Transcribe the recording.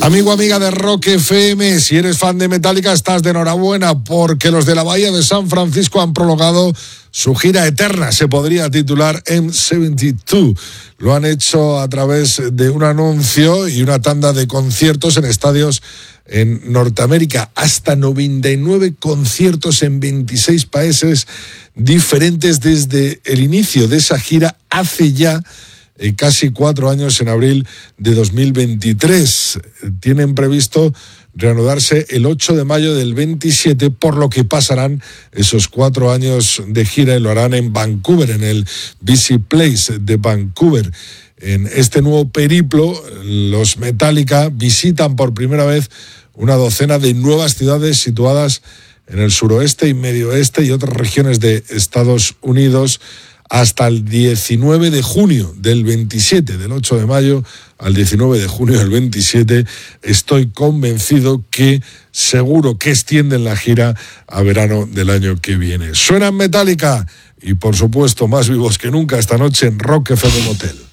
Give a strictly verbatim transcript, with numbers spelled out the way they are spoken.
Amigo, amiga de Rock F M, si eres fan de Metallica estás de enhorabuena porque los de la Bahía de San Francisco han prolongado su gira eterna, se podría titular M setenta y dos. Lo han hecho a través de un anuncio y una tanda de conciertos en estadios en Norteamérica, hasta noventa y nueve conciertos en veintiséis países diferentes desde el inicio de esa gira hace ya Eh, casi cuatro años, en abril de dos mil veintitrés. Tienen previsto reanudarse el ocho de mayo del veintisiete, por lo que pasarán esos cuatro años de gira y lo harán en Vancouver, en el B C Place de Vancouver. En este nuevo periplo, los Metallica visitan por primera vez una docena de nuevas ciudades situadas en el suroeste y medio oeste y otras regiones de Estados Unidos, hasta el diecinueve de junio del veintisiete, del ocho de mayo al diecinueve de junio del veintisiete. Estoy convencido que seguro que extienden la gira a verano del año que viene. Suenan Metallica y, por supuesto, más vivos que nunca esta noche en Rock F M Motel.